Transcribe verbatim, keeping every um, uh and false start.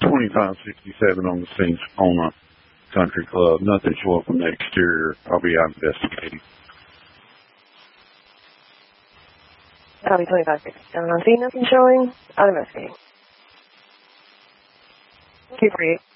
twenty-five sixty-seven on the scene on a country club. Nothing showing from the exterior. I'll be out investigating. Copy twenty-five sixty-seven. I see nothing showing. Out investigating. two forty-eight.